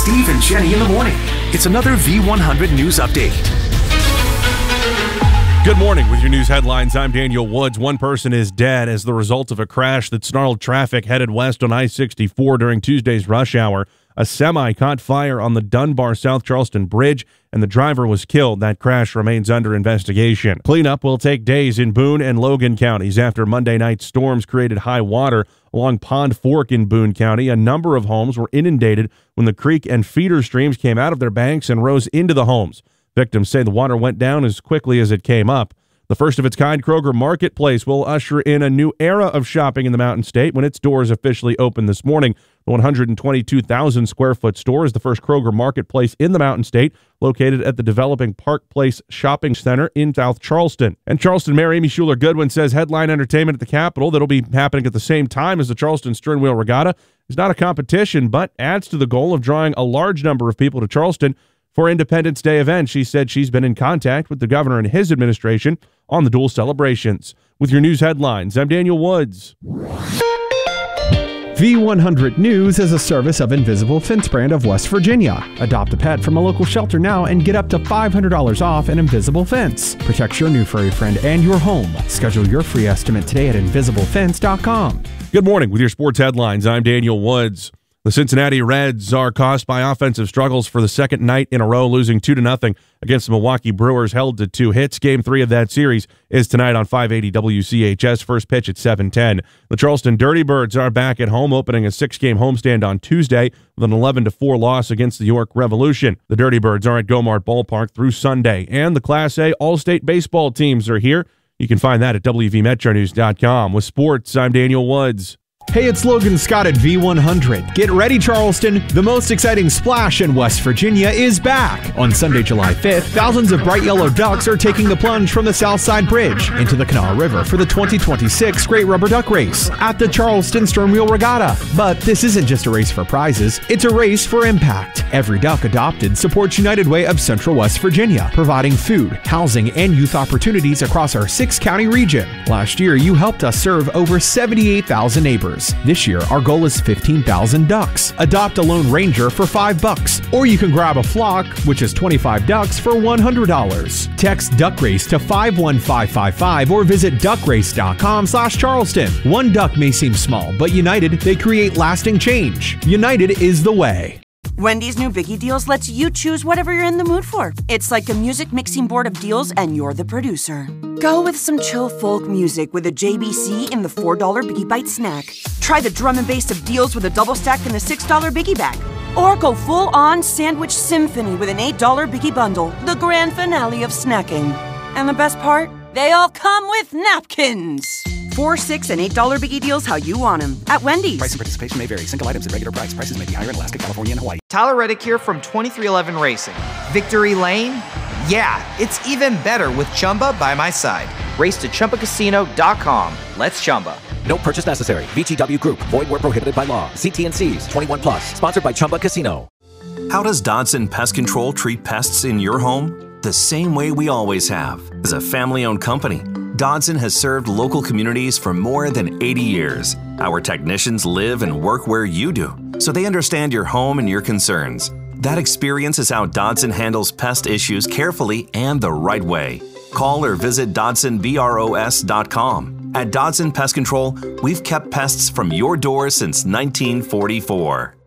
Steve and Jenny in the morning. It's another V100 News Update. Good morning. With your news headlines, I'm Daniel Woods. One person is dead as the result of a crash that snarled traffic headed west on I-64 during Tuesday's rush hour. A semi caught fire on the Dunbar-South Charleston Bridge, and the driver was killed. That crash remains under investigation. Cleanup will take days in Boone and Logan counties after Monday night storms created high water along Pond Fork in Boone County. A number of homes were inundated when the creek and feeder streams came out of their banks and rose into the homes. Victims say the water went down as quickly as it came up. The first of its kind Kroger Marketplace will usher in a new era of shopping in the Mountain State when its doors officially open this morning. The 122,000 square foot store is the first Kroger Marketplace in the Mountain State, located at the developing Park Place Shopping Center in South Charleston. And Charleston Mayor Amy Schuler Goodwin says headline entertainment at the Capitol that'll be happening at the same time as the Charleston Stern Wheel Regatta is not a competition, but adds to the goal of drawing a large number of people to Charleston for Independence Day event. She said she's been in contact with the governor and his administration on the dual celebrations. With your news headlines, I'm Daniel Woods. V100 News is a service of Invisible Fence brand of West Virginia. Adopt a pet from a local shelter now and get up to $500 off an Invisible Fence. Protect your new furry friend and your home. Schedule your free estimate today at invisiblefence.com. Good morning. With your sports headlines, I'm Daniel Woods. The Cincinnati Reds are cost by offensive struggles for the second night in a row, losing 2-0 against the Milwaukee Brewers, held to 2 hits. Game 3 of that series is tonight on 580 WCHS. First pitch at 7:10. The Charleston Dirty Birds are back at home, opening a 6-game homestand on Tuesday with an 11-4 loss against the York Revolution. The Dirty Birds are at Gomart Ballpark through Sunday, and the Class A All-State baseball teams are here. You can find that at WVMetroNews.com. With sports, I'm Daniel Woods. Hey, it's Logan Scott at V100. Get ready, Charleston. The most exciting splash in West Virginia is back. On Sunday, July 5th, thousands of bright yellow ducks are taking the plunge from the Southside Bridge into the Kanawha River for the 2026 Great Rubber Duck Race at the Charleston Stern Wheel Regatta. But this isn't just a race for prizes, it's a race for impact. Every duck adopted supports United Way of Central West Virginia, providing food, housing, and youth opportunities across our 6-county region. Last year, you helped us serve over 78,000 neighbors. This year, our goal is 15,000 ducks. Adopt a lone ranger for $5, or you can grab a flock, which is 25 ducks for $100. Text Duck Race to 51555 or visit duckrace.com/Charleston. One duck may seem small, but united, they create lasting change. United is the way. Wendy's new Biggie Deals lets you choose whatever you're in the mood for. It's like a music mixing board of deals, and you're the producer. Go with some chill folk music with a JBC in the $4 Biggie Bite snack. Try the drum and bass of deals with a double stack in the $6 Biggie Bag. Or go full-on sandwich symphony with an $8 Biggie Bundle, the grand finale of snacking. And the best part? They all come with napkins. $4, $6, and $8 Biggie Deals how you want them at Wendy's. Price and participation may vary. Single items at regular price. Prices may be higher in Alaska, California, and Hawaii. Tyler Reddick here from 2311 Racing. Victory Lane? Yeah, it's even better with Chumba by my side. Race to ChumbaCasino.com. Let's Chumba. No purchase necessary. VGW Group. Void where prohibited by law. See T&Cs. 21 plus. Sponsored by Chumba Casino. How does Dodson Pest Control treat pests in your home? The same way we always have. As a family-owned company, Dodson has served local communities for more than 80 years. Our technicians live and work where you do, so they understand your home and your concerns. That experience is how Dodson handles pest issues carefully and the right way. Call or visit DodsonBROS.com. At Dodson Pest Control, we've kept pests from your door since 1944.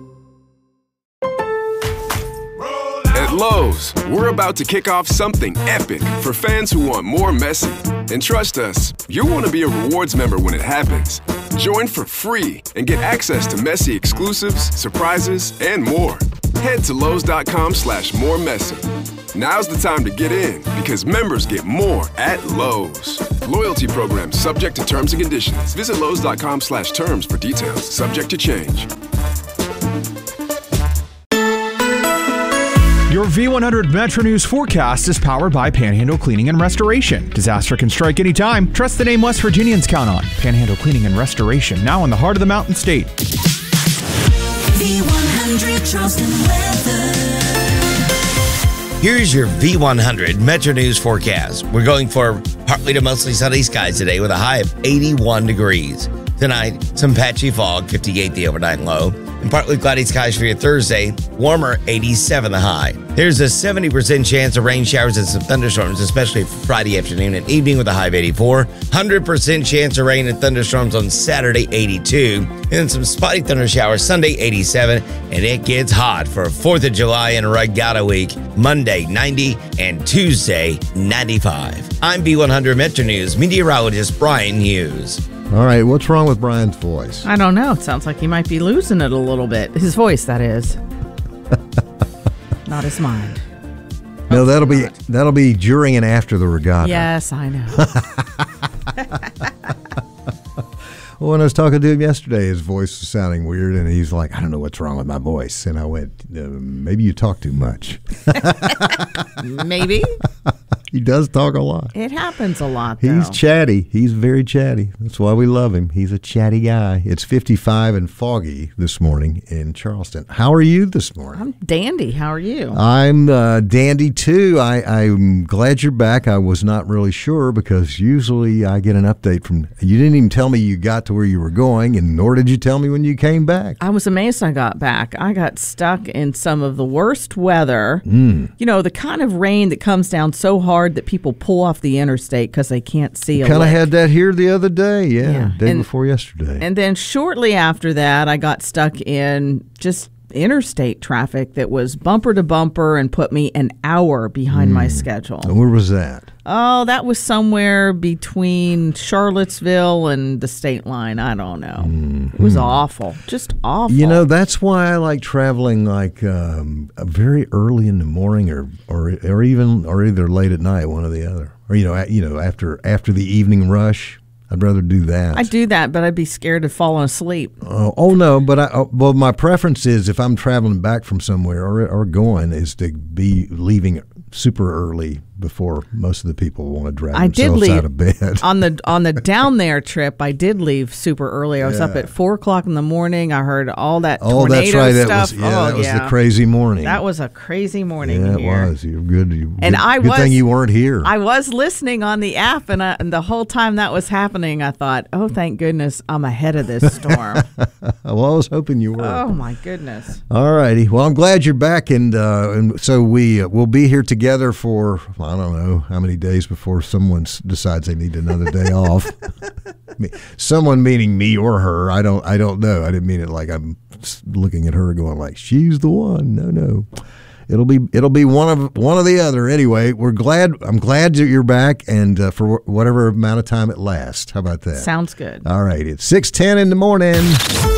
At Lowe's, we're about to kick off something epic for fans who want more Messi. And trust us, you'll want to be a rewards member when it happens. Join for free and get access to Messi exclusives, surprises, and more. Head to Lowe's.com/moremessy. Now's the time to get in because members get more at Lowe's. Loyalty program subject to terms and conditions. Visit Lowe's.com/terms for details. Subject to change. Your V100 Metro News forecast is powered by Panhandle Cleaning and Restoration. Disaster can strike anytime. Trust the name West Virginians count on. Panhandle Cleaning and Restoration, now in the heart of the Mountain State. V100 Charleston weather. Here's your V100 Metro News forecast. We're going for partly to mostly sunny skies today with a high of 81 degrees. Tonight, some patchy fog, 58 the overnight low. and partly cloudy skies for your Thursday. Warmer, 87 the high. There's a 70% chance of rain showers and some thunderstorms, especially Friday afternoon and evening with a high of 84. 100% chance of rain and thunderstorms on Saturday, 82. And then some spotty thunder showers Sunday, 87. And it gets hot for 4th of July and Regatta Week. Monday, 90. And Tuesday, 95. I'm B100 Metro News meteorologist Brian Hughes. All right, what's wrong with Brian's voice? I don't know. It sounds like he might be losing it a little bit. His voice, that is. Not his mind. No, that'll be during and after the regatta. Yes, I know. Well, when I was talking to him yesterday, his voice was sounding weird, and he's like, I don't know what's wrong with my voice. And I went, maybe you talk too much. Maybe. He does talk a lot. It happens a lot, though. He's chatty. He's very chatty. That's why we love him. He's a chatty guy. It's 55 and foggy this morning in Charleston. How are you this morning? I'm dandy. How are you? I'm dandy, too. I'm glad you're back. I was not really sure because usually I get an update from... You didn't even tell me you got to where you were going, and nor did you tell me when you came back. I was amazed I got back. I got stuck in some of the worst weather. Mm. You know, the kind of rain that comes down so hard that people pull off the interstate because they can't see a lick. Kind of had that here the other day, day and, before yesterday. And then shortly after that, I got stuck in just interstate traffic that was bumper to bumper and put me an hour behind my schedule. And where was that? Oh, that was somewhere between Charlottesville and the state line. I don't know. Mm-hmm. It was awful. Just awful. You know, that's why I like traveling like very early in the morning or either late at night, one or the other. Or after the evening rush. I'd rather do that. I'd do that, but I'd be scared of falling asleep. Oh no, but my preference is if I'm traveling back from somewhere or going is to be leaving super early before most of the people want to drag themselves out of bed. On the down there trip, I did leave super early. I was up at 4:00 in the morning. I heard all that tornado that's right. stuff. That was the crazy morning. That was a crazy morning. Yeah, here. It was. You're good. Good thing you weren't here. I was listening on the app, and the whole time that was happening, I thought, "Oh, thank goodness, I'm ahead of this storm." Well, I was hoping you were. Oh my goodness. All righty. Well, I'm glad you're back, and so we'll be here together for I don't know how many days before someone decides they need another day off. Someone meaning me or her. I don't know. I didn't mean it like I'm looking at her going like she's the one. No. It'll be one of the other. Anyway, I'm glad that you're back, and for whatever amount of time it lasts. How about that? Sounds good. All right. It's 6:10 in the morning.